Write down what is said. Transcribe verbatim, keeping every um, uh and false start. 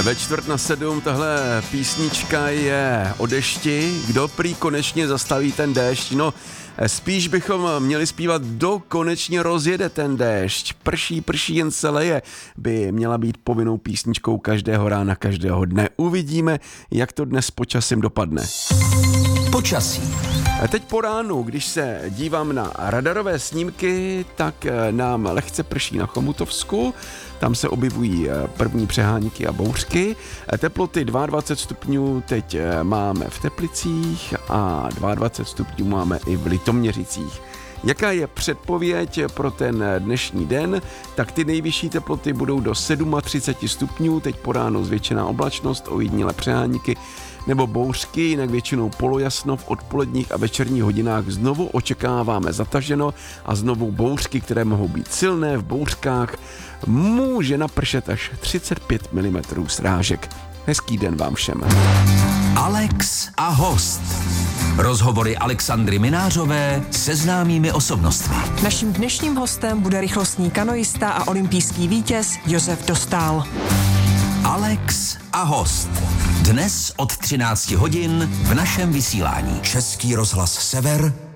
Ve čtvrt na sedm tahle písnička je o dešti. Kdo prý konečně zastaví ten déšť? No, spíš bychom měli zpívat "Kdo konečně rozjede ten déšť". Prší, prší, jen se leje by měla být povinnou písničkou každého rána, každého dne. Uvidíme, jak to dnes počasím dopadne. Počasí. Teď po ránu, když se dívám na radarové snímky, tak nám lehce prší na Chomutovsku. Tam se objevují první přehánky a bouřky. Teploty dvacet dva stupňů teď máme v Teplicích a dvacet dva stupňů máme i v Litoměřicích. Jaká je předpověď pro ten dnešní den? Tak ty nejvyšší teploty budou do třicet sedm stupňů, teď po ránu zvětšená oblačnost, ojedinělé přehánky nebo bouřky, jinak většinou polojasno, v odpoledních a večerních hodinách znovu očekáváme zataženo a znovu bouřky, které mohou být silné. V bouřkách může napršet až třicet pět milimetrů srážek. Hezký den vám všem. Alex a host. Rozhovory Alexandry Minářové se známými osobnostmi. Naším dnešním hostem bude rychlostní kanoista a olympijský vítěz Josef Dostál. Alex a host. Dnes od třinácti hodin v našem vysílání. Český rozhlas Sever,